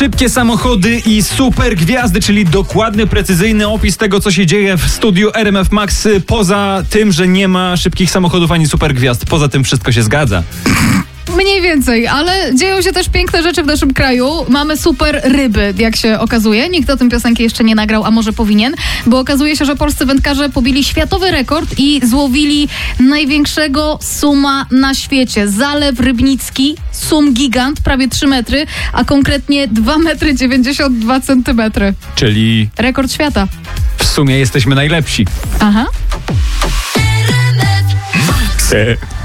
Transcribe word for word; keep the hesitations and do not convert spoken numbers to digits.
Szybkie samochody i super gwiazdy, czyli dokładny, precyzyjny opis tego, co się dzieje w studiu R M F Max. Poza tym, że nie ma szybkich samochodów ani super gwiazd. Poza tym wszystko się zgadza. Mniej więcej, ale dzieją się też piękne rzeczy w naszym kraju. Mamy super ryby, jak się okazuje. Nikt o tym piosenki jeszcze nie nagrał, a może powinien, bo okazuje się, że polscy wędkarze pobili światowy rekord i złowili największego suma na świecie. Zalew Rybnicki, sum gigant, prawie trzy metry, a konkretnie dwa metry dziewięćdziesiąt dwa centymetry. Czyli Rekord świata. w sumie jesteśmy najlepsi. Aha. E-